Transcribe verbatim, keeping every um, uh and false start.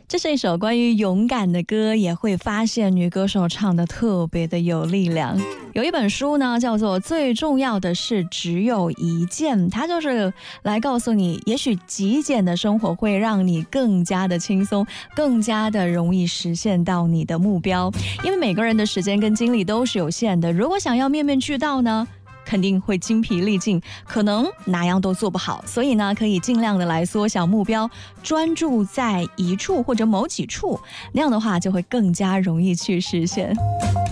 这是一首关于勇敢的歌，也会发现女歌手唱的特别的有力量。有一本书呢，叫做《最重要的事只有一件》，它就是来告诉你，也许极简的生活会让你更加的轻松，更加的容易实现到你的目标。因为每个人的时间跟精力都是有限的，如果想要面面俱到呢，肯定会精疲力尽，可能哪样都做不好。所以呢，可以尽量的来缩小目标，专注在一处或者某几处，那样的话就会更加容易去实现。